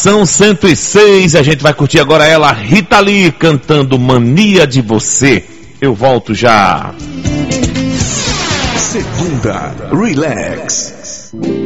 Estação 106, a gente vai curtir agora ela, Rita Lee, cantando Mania de Você. Eu volto já. Segunda Relax.